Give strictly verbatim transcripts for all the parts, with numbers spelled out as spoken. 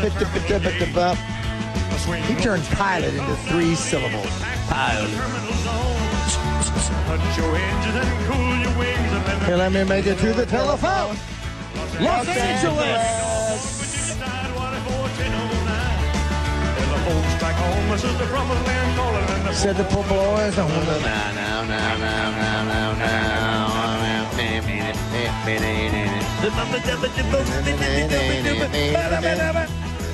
He turned pilot into three syllables. Pilot. Here, let me make it to the telephone. Los Angeles. Said the poor boys. No, no, no, no, no, no,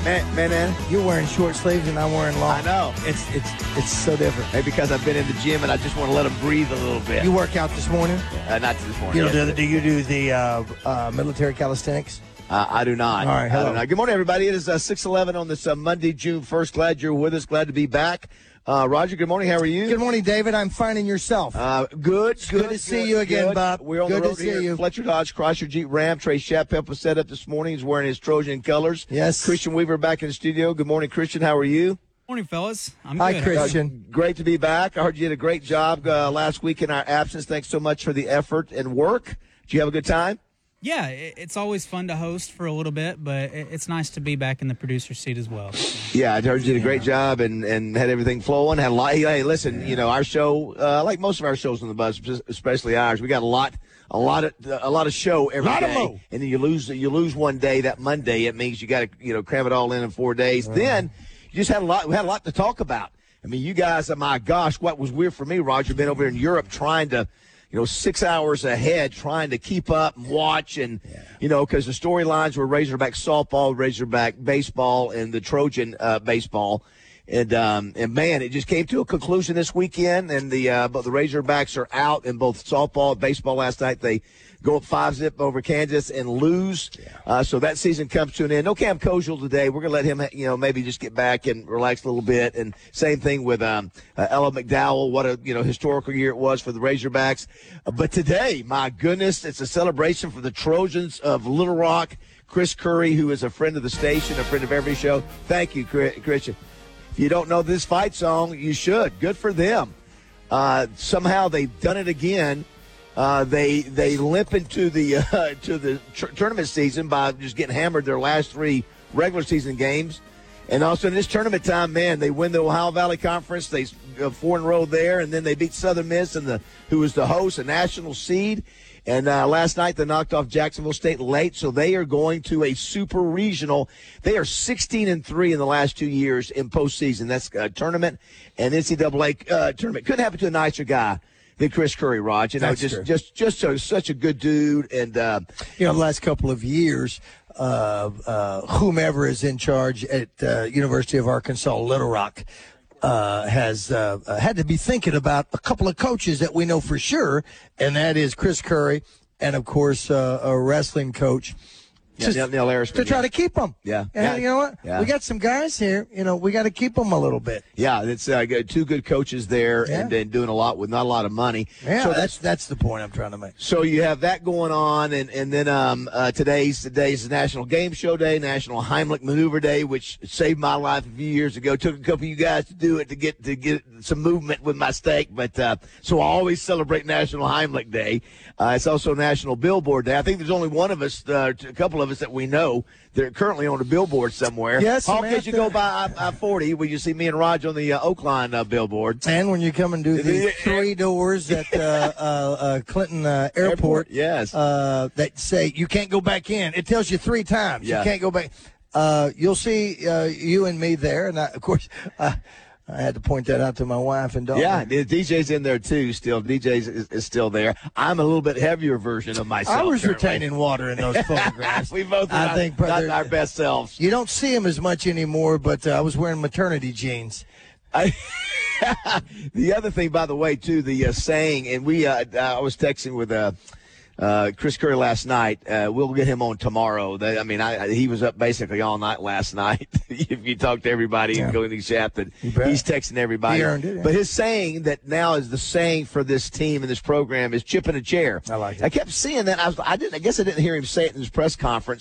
no. You're wearing short sleeves and I'm wearing long. I know. It's it's it's so different. Maybe because I've been in the gym and I just want to let them breathe a little bit. You work out this morning? Uh, not this morning. You know, do, the, do you do the uh, uh, military calisthenics? Uh, I do not. All right, hello. I do not. Good morning, everybody. It is uh, six eleven on this uh, Monday, June first. Glad you're with us. Glad to be back. Uh, Roger, good morning. How are you? Good morning, David. I'm finding yourself. Uh, good, good. Good to good, see you again, good. Bob. We're on good the road to here. see you. Fletcher Dodge, Chrysler Jeep Ram. Trey Shapep was set up this morning. He's wearing his Trojan colors. Yes. Christian Weaver back in the studio. Good morning, Christian. How are you? Morning, fellas. I'm Hi, good. Christian. Uh, great to be back. I heard you did a great job uh, last week in our absence. Thanks so much for the effort and work. Did you have a good time? Yeah, it's always fun to host for a little bit, but it's nice to be back in the producer's seat as well. Yeah, I heard you did a great job and, and had everything flowing. Had a lot. Hey, listen, you know our show, uh, like most of our shows on the bus, especially ours, we got a lot, a lot of a lot of show every Lot of day. mo. And then you lose you lose one day. That Monday, it means you got to you know cram it all in in four days. Uh-huh. Then you just had a lot. We had a lot to talk about. I mean, you guys, oh my gosh, what was weird for me, Roger, been over in Europe trying to. You know, six hours ahead trying to keep up and watch and, yeah. you know, because the storylines were Razorback softball, Razorback baseball, and the Trojan uh, baseball. And, um, and man, it just came to a conclusion this weekend, and the uh, but the Razorbacks are out in both softball and baseball last night. They go up five zip over Kansas and lose. Yeah. Uh, so that season comes to an end. No Cam Koziel today. We're going to let him, you know, maybe just get back and relax a little bit. And same thing with um, uh, Ella McDowell. What a, you know, historical year it was for the Razorbacks. Uh, but today, my goodness, it's a celebration for the Trojans of Little Rock. Chris Curry, who is a friend of the station, a friend of every show. Thank you, Christian. If you don't know this fight song, you should. Good for them. Uh, somehow they've done it again. Uh, they they limp into the uh, to the tr- tournament season by just getting hammered their last three regular season games, and also in this tournament time, man, they win the Ohio Valley Conference. They uh, four in a row there, and then they beat Southern Miss, and the who was the host, a national seed. And uh, last night they knocked off Jacksonville State late, so they are going to a super regional. They are sixteen and three in the last two years in postseason. That's a tournament and N C double A uh, tournament. Couldn't happen to a nicer guy than Chris Curry, Raj. You know, That's just true. just just so, such a good dude. And uh, you know, the last couple of years, uh, uh, whomever is in charge at uh, University of Arkansas Little Rock. Uh, has uh, had to be thinking about a couple of coaches that we know for sure, and that is Chris Curry and, of course, uh, a wrestling coach. Yeah, Neil, Neil Arisman, to try yeah. to keep them. Yeah. And yeah. you know what? Yeah. We got some guys here. You know, we got to keep them a little bit. Yeah, it's uh, got two good coaches there Yeah. and, and doing a lot with not a lot of money. Yeah, so that's that's the point I'm trying to make. So you have that going on, and, and then um, uh, today's today's National Game Show Day, National Heimlich Maneuver Day, which saved my life a few years ago. Took a couple of you guys to do it to get to get some movement with my steak, but uh, so I always celebrate National Heimlich Day. Uh, it's also National Billboard Day. I think there's only one of us, uh, a couple of us that we know. They're currently on a billboard somewhere. Yes, Hawk, Samantha. as you go by I forty, will you see me and Raj on the uh, Oakline uh, billboard? And when you come and do the three doors at uh, uh, uh, Clinton uh, Airport, Airport, yes. uh, that say you can't go back in. It tells you three times Yeah. you can't go back. Uh, you'll see uh, you and me there, and I, of course, uh, I had to point that out to my wife and daughter. Yeah, the D J's in there too. Still, D J's is, is still there. I'm a little bit heavier version of myself. I was currently. retaining water in those photographs. we both are I not, think not brother, our best selves. You don't see them as much anymore, but uh, I was wearing maternity jeans. I, the other thing, by the way, too, the uh, saying, and we, uh, I was texting with uh, uh, Chris Curry last night. Uh, we'll get him on tomorrow. They, I mean, I, he was up basically all night last night. If you talk to everybody, Yeah. including Shafton, You bet. he's texting everybody. He earned it, yeah. But his saying that now is the saying for this team and this program is chip in a chair. I like it. I kept seeing that. I was, I didn't. I guess I didn't hear him say it in his press conference.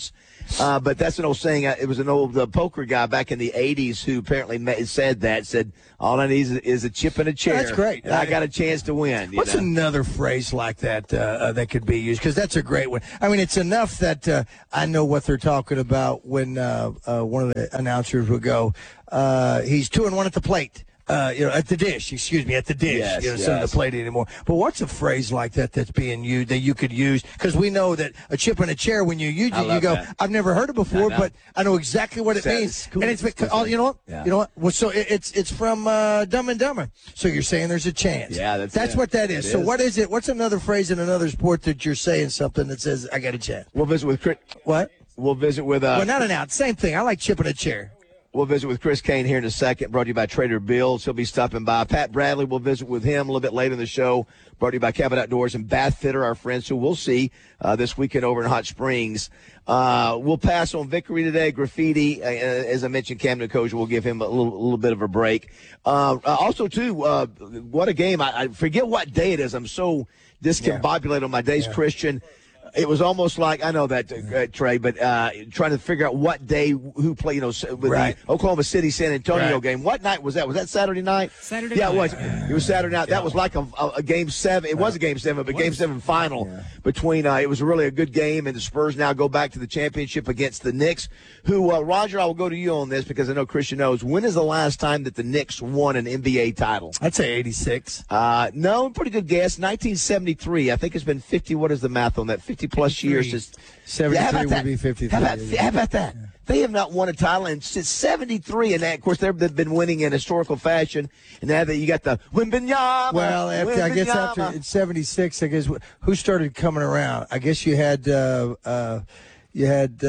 Uh, but that's an old saying. Uh, it was an old uh, poker guy back in the eighties who apparently ma- said that. Said, all I need is, is a chip and a chair. That's great. And I got a chance to win. You What's know? another phrase like that uh, uh, that could be used? Because that's a great one. I mean, it's enough that uh, I know what they're talking about when uh, uh, one of the announcers would go, uh, he's two and one at the plate. Uh, you know, at the dish, excuse me, at the dish. Yes, you know, instead of yes. the plate anymore. But what's a phrase like that that's being used that you could use? Because we know that a chip and a chair, when you use I it, you love go, that. I've never heard it before, I know. but I know exactly what it Sounds means. cool. And it's because, oh, you know what? Yeah. You know what? Well, so it, it's it's from uh, Dumb and Dumber. So you're saying there's a chance. Yeah, that's that's it. what that is. It so is. what is it? What's another phrase in another sport that you're saying something that says I got a chance? We'll visit with Chris. What? We'll visit with. Uh, Well, not an out. Same thing. I like chip and a chair. We'll visit with Chris Kane here in a second, brought to you by Trader Bill's. He'll be stopping by. Pat Bradley, we'll visit with him a little bit later in the show, brought to you by Cabot Outdoors and Bath Fitter, our friends who we'll see uh, this weekend over in Hot Springs. Uh, we'll pass on Vickery today, Graffiti. Uh, as I mentioned, Cam Nkosia, we'll give him a little, a little bit of a break. Uh, also, too, uh, what a game. I, I forget what day it is. I'm so discombobulated on my days, Yeah. Christian. It was almost like, I know that, uh, Trey, but uh, trying to figure out what day, who played, you know, with Right. the Oklahoma City San Antonio Right. game. What night was that? Was that Saturday night? Saturday yeah, night. it was. It was Saturday night. That was like a, a, a game seven. It was a game seven, but game seven final between. Uh, it was really a good game, and the Spurs now go back to the championship against the Knicks. Who, uh, Roger, I will go to you on this because I know Christian knows. When is the last time that the Knicks won an N B A title? I'd say eighty-six. Uh, no, pretty good guess. nineteen seventy-three. I think it's been fifty. What is the math on that? fifty plus years. Since, seventy-three yeah, how about would that? be fifty-three. How about, how about that? They have not won a title in since seventy-three, and that, of course they've been winning in historical fashion. And now that you got the Wimbenyama, Well, after, I guess after in seventy-six, I guess who started coming around? I guess you had uh, uh, you had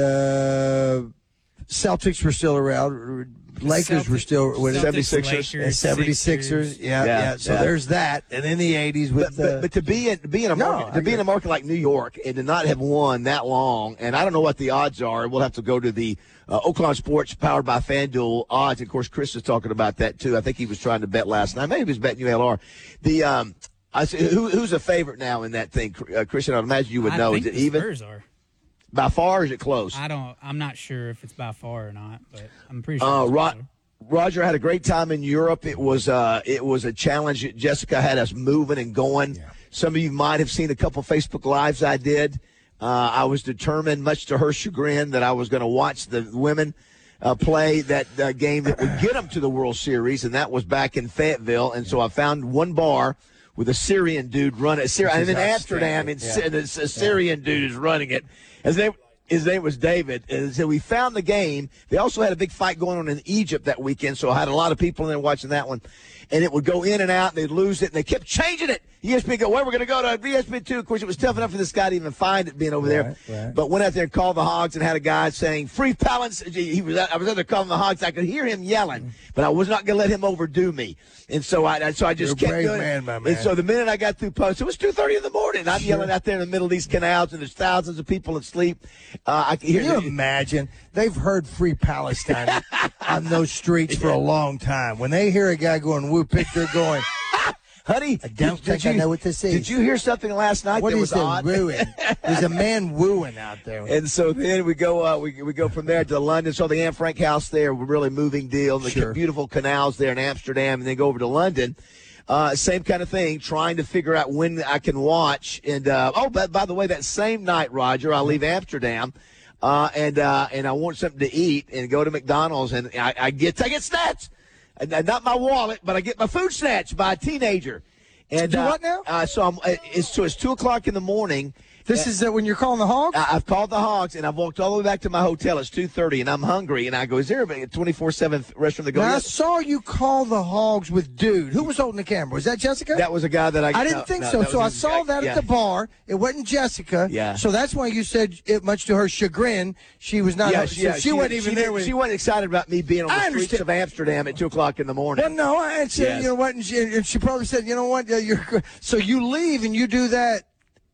uh, Celtics were still around. Lakers Celtics- were still with Celtics, seventy-sixers. Lakers, and seventy-sixers. Sixers. Yeah, Yeah, yeah. So yeah. there's that. And in the eighties with But, but, uh, but to be in to be in a No, market I to be in get a market like New York and to not have won that long, and I don't know what the odds are. We'll have to go to the uh, Oklahoma Sports powered by FanDuel odds. Of course, Chris is talking about that too. I think he was trying to bet last night. Maybe he was betting U L R. The um, I say, who, who's a favorite now in that thing, uh, Christian? I'd imagine you would I know. think Is it the even Spurs are. by far? Or is it close? I don't. I'm not sure if it's by far or not, but I'm pretty sure. Uh, the Ro- Spurs are. Roger had a great time in Europe. It was uh, it was a challenge. Jessica had us moving and going. Some of you might have seen a couple Facebook Lives I did. Uh, I was determined, much to her chagrin, that I was going to watch the women uh, play that uh, game that would get them to the World Series, and that was back in Fayetteville. And so I found one bar with a Syrian dude running it. Syri- I'm is in Amsterdam, and outstanding. Yeah. Sy- the Syrian dude is running it. As they His name was David. And so we found the game. They also had a big fight going on in Egypt that weekend, so I had a lot of people in there watching that one. And it would go in and out, and they'd lose it, and they kept changing it. E S P N go, well, we're going to go to E S P N two. Of course, it was tough enough for this guy to even find it being over there. Right, right. But went out there and called the Hogs and had a guy saying, free Palance. He was, I was out there calling the Hogs. I could hear him yelling, but I was not going to let him overdo me. And so I, so I just You're a kept brave doing man, it. my man. And so the minute I got through post, it was two thirty in the morning. I'm Sure. yelling out there in the middle of these canals, and there's thousands of people asleep. Uh, I could hear Can you imagine? They've heard Free Palestine on those streets for a long time. When they hear a guy going whoop it, they're going, Honey, I don't did, think did I you, know what this is. Did you hear something last night what that is was the odd? wooing? There's a man wooing out there. And so then we go uh, we, we go from there to London. So the Anne Frank House there, really moving deal. The Sure. beautiful canals there in Amsterdam, and then go over to London. Uh, same kind of thing, trying to figure out when I can watch. And uh, oh, but by the way, that same night, Roger, I leave Amsterdam, uh, and uh, and I want something to eat, and go to McDonald's, and I, I get I get snatched, and, and not my wallet, but I get my food snatched by a teenager. And Do uh, what now? Uh, so I'm, it's so it's two o'clock in the morning. This is uh, when you're calling the Hogs? I- I've called the Hogs, and I've walked all the way back to my hotel. It's two thirty, and I'm hungry. And I go, is there a twenty-four seven restaurant that goes? Now, I "Yes." saw you call the Hogs with dude. Who was holding the camera? Was that Jessica? That was a guy that I. I didn't no, think no, so. that So I was a- saw that yeah. at the bar. It wasn't Jessica. Yeah. So that's why you said, it, much to her chagrin, she was not. Yeah, so she, yeah, she, wasn't even she, there with. She wasn't excited about me being on the I streets understand. of Amsterdam at two o'clock in the morning. Well, no, I said, Yes. you know what, and she, and she probably said, you know what, yeah, you're. So you leave and you do that.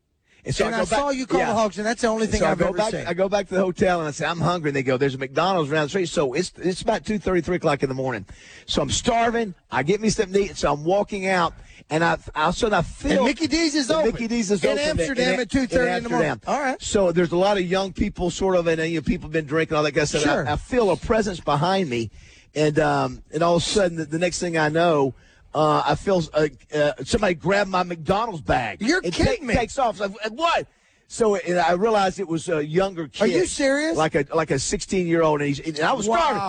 And, so and I, I, go back, saw you call yeah. the Hogs, and that's the only thing so I've I go ever back, seen. I go back to the hotel and I say, I'm hungry. And they go, there's a McDonald's around the street. So it's it's about two thirty, three o'clock in the morning. So I'm starving. I get me something to eat. So I'm walking out, and I all of a sudden I feel And Mickey D's is open. Mickey D's is in open Amsterdam in, at two thirty in, the morning. Amsterdam. All right. So there's a lot of young people, sort of, and you know, people have been drinking all that kind of stuff. Sure. I, I feel a presence behind me, and um, and all of a sudden, the, the next thing I know. Uh, I feel uh, uh, somebody grabbed my McDonald's bag. You're and kidding ta- me. Takes off. So I, what? So and I realized it was a younger kid. Are you serious? Like a like a sixteen year old, and he's and I was Wow. starving.